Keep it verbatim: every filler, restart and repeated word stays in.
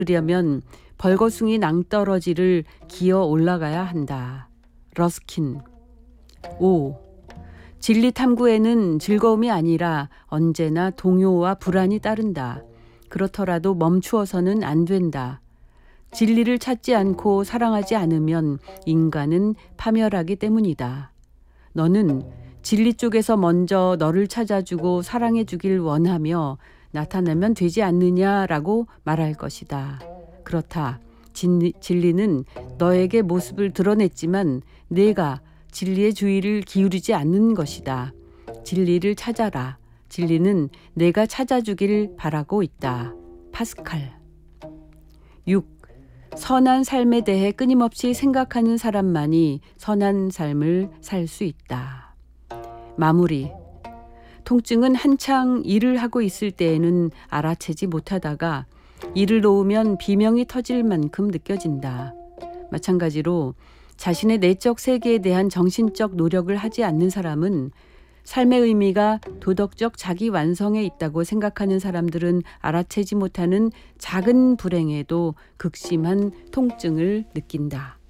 그려면 벌거숭이 낭떠러지를 기어 올라가야 한다. 러스킨. 오. 진리 탐구에는 즐거움이 아니라 언제나 동요와 불안이 따른다. 그렇더라도 멈추어서는 안 된다. 진리를 찾지 않고 사랑하지 않으면 인간은 파멸하기 때문이다. 너는 진리 쪽에서 먼저 너를 찾아주고 사랑해주길 원하며 나타나면 되지 않느냐라고 말할 것이다. 그렇다. 진리, 진리는 너에게 모습을 드러냈지만 내가 진리의 주의를 기울이지 않는 것이다. 진리를 찾아라. 진리는 내가 찾아주길 바라고 있다. 파스칼. 육. 선한 삶에 대해 끊임없이 생각하는 사람만이 선한 삶을 살 수 있다. 마무리. 통증은 한창 일을 하고 있을 때에는 알아채지 못하다가 일을 놓으면 비명이 터질 만큼 느껴진다. 마찬가지로 자신의 내적 세계에 대한 정신적 노력을 하지 않는 사람은 삶의 의미가 도덕적 자기 완성에 있다고 생각하는 사람들은 알아채지 못하는 작은 불행에도 극심한 통증을 느낀다.